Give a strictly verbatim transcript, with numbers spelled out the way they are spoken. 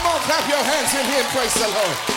Come on, clap your hands in here, praise the Lord.